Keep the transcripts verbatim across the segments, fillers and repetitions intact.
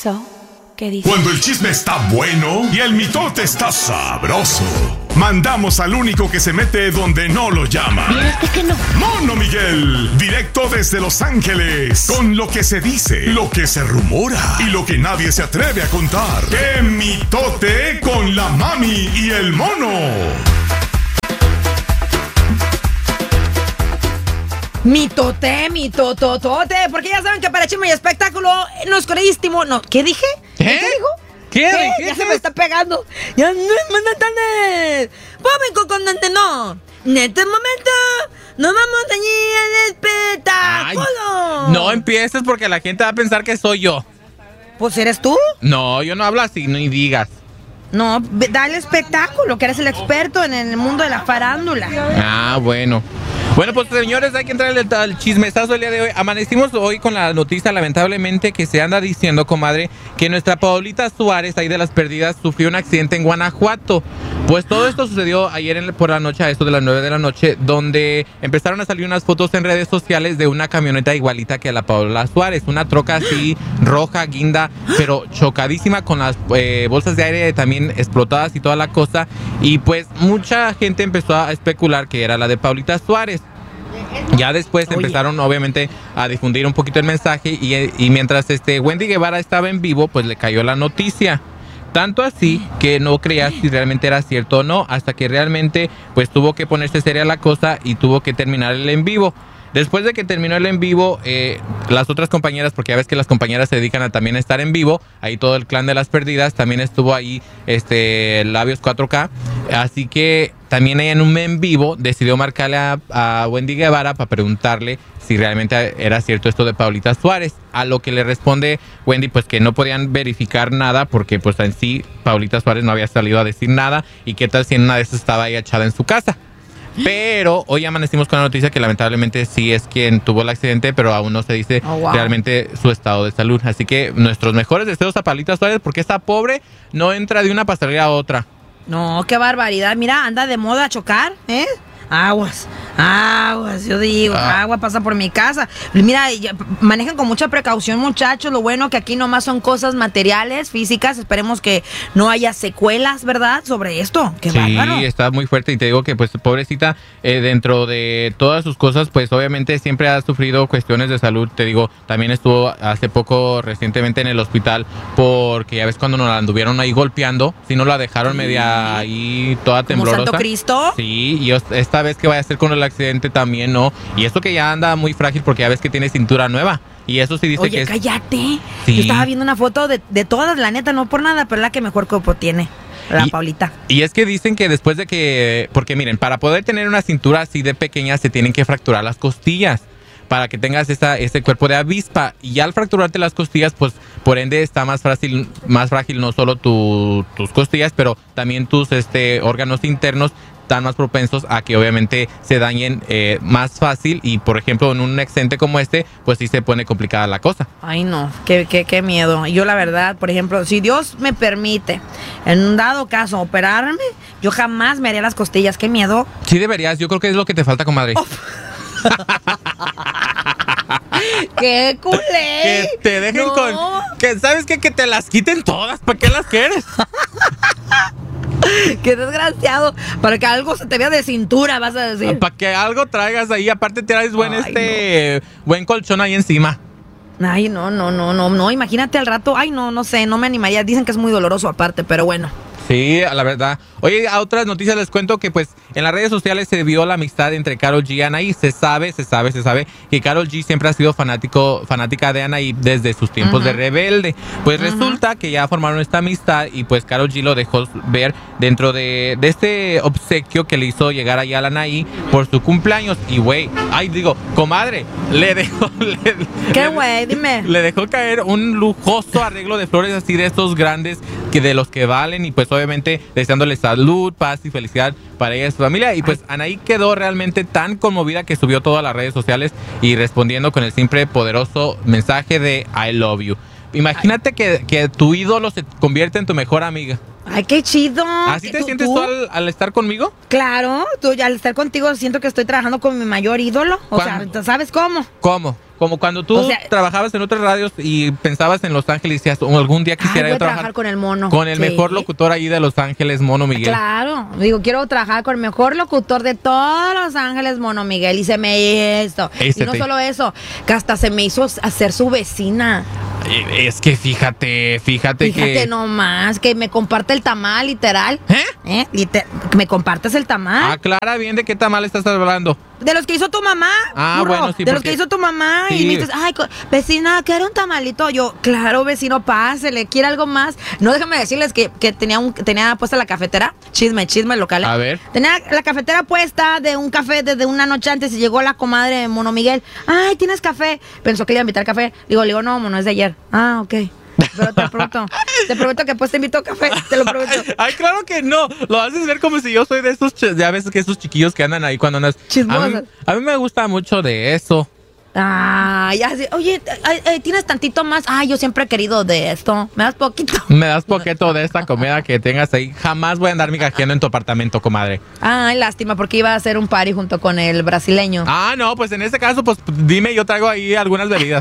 So, ¿qué dices? Cuando el chisme está bueno y el mitote está sabroso, mandamos al único que se mete donde no lo llama. ¿Viste que no? Mono Miguel, directo desde Los Ángeles, con lo que se dice, lo que se rumora y lo que nadie se atreve a contar. ¡Qué mitote con la mami y el mono! Mitote, mitototote, porque ya saben que para Chisme y Espectáculo nos creísimo. No, ¿qué dije? ¿Qué? ¿Qué dijo? ¿Qué? ¿Qué? ¿Qué? Ya se me está pegando. Ya no es momento. Pobre con no. En este momento nos vamos a ir al espectáculo. No empieces porque la gente va a pensar que soy yo. Pues eres tú. No, yo no hablo así, ni digas. No, ve- dale espectáculo, que eres el experto en el mundo de la farándula. Ah, bueno. Bueno, pues señores, hay que entrar al, al chismesazo el día de hoy. Amanecimos hoy con la noticia, lamentablemente, que se anda diciendo, comadre, que nuestra Paulita Suárez, ahí de las perdidas, sufrió un accidente en Guanajuato. Pues todo esto sucedió ayer en, por la noche, a esto de las nueve de la noche, donde empezaron a salir unas fotos en redes sociales de una camioneta igualita que la Paula Suárez. Una troca así, roja, guinda, pero chocadísima, con las eh, bolsas de aire también explotadas y toda la cosa. Y pues mucha gente empezó a especular que era la de Paulita Suárez. Ya después Oye. empezaron obviamente a difundir un poquito el mensaje y, y mientras este Wendy Guevara estaba en vivo, pues le cayó la noticia. Tanto así que no creía si realmente era cierto o no, hasta que realmente pues tuvo que ponerse seria la cosa y tuvo que terminar el en vivo. Después de que terminó el en vivo, eh, las otras compañeras, porque ya ves que las compañeras se dedican a también estar en vivo, ahí todo el clan de las perdidas, también estuvo ahí este Labios cuatro K, así que también ella en un en vivo decidió marcarle a, a Wendy Guevara para preguntarle si realmente era cierto esto de Paulita Suárez, a lo que le responde Wendy pues que no podían verificar nada porque pues en sí Paulita Suárez no había salido a decir nada y qué tal si en una de esas estaba ahí echada en su casa. Pero hoy amanecimos con la noticia que lamentablemente sí es quien tuvo el accidente, pero aún no se dice Oh, wow. realmente su estado de salud. Así que nuestros mejores deseos a Paulita Suárez, porque esta pobre no entra de una pasarela a otra. No, qué barbaridad. Mira, anda de moda chocar, ¿eh? Aguas, aguas, yo digo, Ah. agua pasa por mi casa. Mira, ya, manejen con mucha precaución, muchachos. Lo bueno que aquí nomás son cosas materiales, físicas. Esperemos que no haya secuelas, ¿verdad? Sobre esto. Qué Sí, bárbaro. está muy fuerte y te digo que pues pobrecita, eh, dentro de todas sus cosas, pues obviamente siempre ha sufrido cuestiones de salud. Te digo, también estuvo hace poco recientemente en el hospital porque ya ves cuando nos la anduvieron ahí golpeando, si no la dejaron media ahí toda Como temblorosa. Santo Cristo. Sí, y os- esta vez que vaya a ser con el accidente también, ¿no? Y esto que ya anda muy frágil porque ya ves que tiene cintura nueva. Y eso sí dice Oye, que es... cállate. Sí. Yo estaba viendo una foto de, de todas, la neta, no por nada, pero la que mejor cuerpo tiene. La Y- Paulita. Y es que dicen que después de que... Porque miren, para poder tener una cintura así de pequeña se tienen que fracturar las costillas para que tengas esa, ese cuerpo de avispa. Y ya al fracturarte las costillas, pues por ende está más frágil, más frágil no solo tu- tus costillas, pero también tus este, órganos internos están más propensos a que obviamente se dañen eh, más fácil. Y por ejemplo en un accidente como este, pues sí se pone complicada la cosa. Ay, no, qué, qué, qué miedo. Yo la verdad, por ejemplo, si Dios me permite, en un dado caso, operarme, yo jamás me haría las costillas. Qué miedo. Sí deberías, yo creo que es lo que te falta, comadre. ¡Qué culé! Que te dejen No. con... Que ¿sabes qué? Que te las quiten todas. ¿Para qué las quieres? ¡Qué desgraciado! Para que algo se te vea de cintura, vas a decir. Para que algo traigas ahí. Aparte traes buen Ay, este... Buen colchón ahí encima. Ay, no, no, no, no, no. Imagínate al rato. Ay, no, no sé, no me animaría. Dicen que es muy doloroso aparte, pero bueno. Sí, la verdad. Oye, a otras noticias les cuento que pues en las redes sociales se vio la amistad entre Karol G y Anaí. Se sabe, se sabe, se sabe que Karol G siempre ha sido fanático, fanática de Anaí desde sus tiempos Ujú. de rebelde. Pues Ujú. resulta que ya formaron esta amistad y pues Karol G lo dejó ver dentro de, de este obsequio que le hizo llegar allá a la Anaí por su cumpleaños. Y güey, ay digo, comadre, le dejó... Le, ¿Qué, le- güey? Dime. Le dejó caer un lujoso arreglo de flores así de estos grandes que de los que valen y pues obviamente deseándole salud, paz y felicidad para ella y su familia. Y pues Anaí quedó realmente tan conmovida que subió todo a las redes sociales y respondiendo con el siempre poderoso mensaje de I love you. Imagínate que, que tu ídolo se convierte en tu mejor amiga. Ay, qué chido. ¿Así te ¿Tú- sientes tú? tú al, al estar conmigo? Claro, tú ya al estar contigo siento que estoy trabajando con mi mayor ídolo. O sea, ¿Cuándo? ¿sabes cómo? ¿Cómo? Como cuando tú O sea, trabajabas en otras radios y pensabas en Los Ángeles y decías, "Oh, algún día Ay, quisiera voy yo a trabajar trabajar con el mono. con el Sí. mejor locutor ahí de Los Ángeles, Mono Miguel". Claro, digo, quiero trabajar con el mejor locutor de todos Los Ángeles, Mono Miguel, y se me hizo. Ese y no te- solo eso, que hasta se me hizo hacer su vecina. Eh, Es que fíjate, fíjate, Fíjate que... nomás, que me comparte el tamal, literal. ¿Eh? ¿Eh? Liter- que me compartes el tamal. Aclara bien de qué tamal estás hablando. De los que hizo tu mamá. Ah, burro, bueno, sí, De los porque- que hizo tu mamá. Sí. Y me dices, ay, co- vecina, ¿quiere un tamalito? Yo, claro, vecino, pásele, ¿quiere algo más? No, déjame decirles que, que tenía un tenía puesta la cafetera. Chisme, chisme local. ¿eh? A ver. Tenía la cafetera puesta de un café desde una noche antes y llegó la comadre de Mono Miguel. Ay, ¿tienes café? Pensó que le iba a invitar café. Digo, le digo, no, mono, es de ayer. Ah, ok. Pero te prometo, te prometo que pues te invito a café, te lo prometo. Ay, claro que no. Lo haces ver como si yo soy de esos, ch- ya ves que esos chiquillos que andan ahí cuando andas. A mí, Chismosos. a mí me gusta mucho de eso. Ah, ya sé. Oye, ay, ay, ¿tienes tantito más? Ay, yo siempre he querido de esto. ¿Me das poquito? Me das poquito de esta comida que tengas ahí. Jamás voy a andar migajeando en tu apartamento, comadre. Ay, lástima, porque iba a hacer un party junto con el brasileño. Ah, no, pues en ese caso, pues dime, yo traigo ahí algunas bebidas.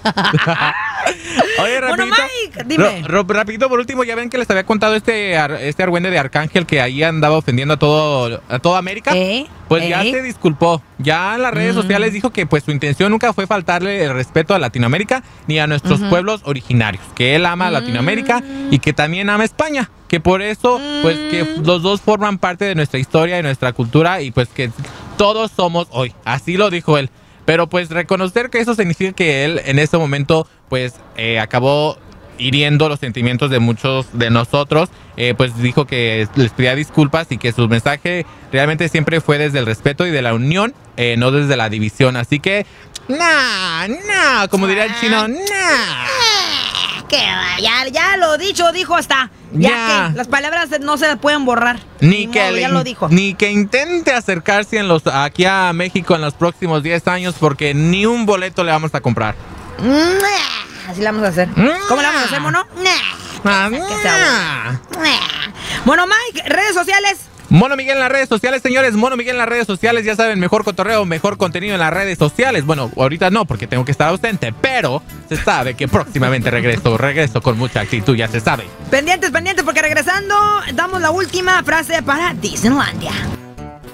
Oye, Bueno, rapidito. Mike, dime. Ro- ro- rapidito, por último, ya ven que les había contado este, ar- este argüende de Arcángel que ahí andaba ofendiendo a todo a toda América. ¿Eh? Pues ya ¿Eh? se disculpó. Ya en las redes Mm. sociales dijo que pues su intención nunca fue faltarle el respeto a Latinoamérica ni a nuestros Ujú. pueblos originarios. Que él ama a Latinoamérica Mm. y que también ama a España. Que por eso, pues que Mm. los dos forman parte de nuestra historia y nuestra cultura y pues que todos somos hoy. Así lo dijo él. Pero pues reconocer que eso significa que él en ese momento pues eh, acabó hiriendo los sentimientos de muchos de nosotros, eh, pues dijo que les pedía disculpas y que su mensaje realmente siempre fue desde el respeto y de la unión, eh, no desde la división. Así que, nah, nah, como diría el chino, nah. Que va, ya, ya lo dicho, dijo hasta. Ya, Ya. que las palabras no se pueden borrar. Ni Ni que, modo, le ya in- lo dijo. ni que intente acercarse en los, aquí a México en los próximos diez años porque ni un boleto le vamos a comprar. Mua. Así la vamos a hacer. ¿Cómo la vamos a hacer, mono? Ah, Que sea Bueno, Mike, redes sociales. Mono Miguel en las redes sociales, señores. Mono Miguel en las redes sociales, ya saben, mejor cotorreo, mejor contenido en las redes sociales. Bueno, ahorita no, porque tengo que estar ausente, pero se sabe que próximamente regreso, regreso con mucha actitud, ya se sabe. Pendientes, pendientes, porque regresando damos la última frase para Disneylandia.